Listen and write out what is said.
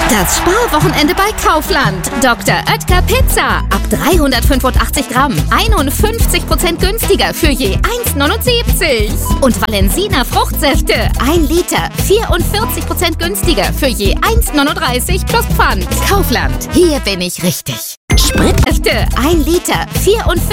Das Sparwochenende bei Kaufland. Dr. Oetker Pizza. Ab 385 Gramm. 51% günstiger für je 1,79. Und Valensina Fruchtsäfte. 1 Liter. 44% günstiger für je 1,39 plus Pfand. Kaufland. Hier bin ich richtig. Spritsäfte. 1 Liter. 44